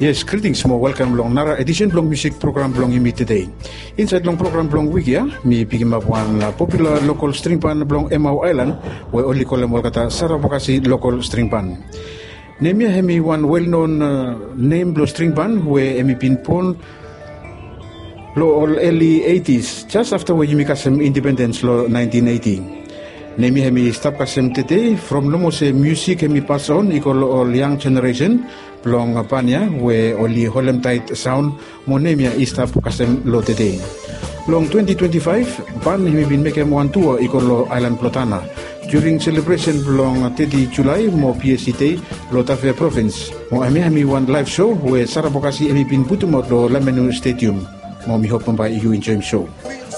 Yes, greetings mo. Welcome long Nara edition long music program long imi today. Inside long program long week ya, mi pigim up one popular local string band long Emau Island, where only call them kata Sarabokasi local string band. Name ya hemi one well-known name blow string band where emi pinpon lo all early 80s, just after we mikasem independence lo 1980. Nemi hemi stop kasem today from nomose music hemi pass on equal all young generation long apanya we only holem tight sound mo nemi stop kasem lo today. Long 2025 band hemi bin make one tour equal lo Island Plotana during celebration long 30 July mo PSCT lo Tafea province. Mo hemi one live show we Sarabokasi hemi bin putumot lo Lamenu Stadium. Mo mi hope mba you enjoy show.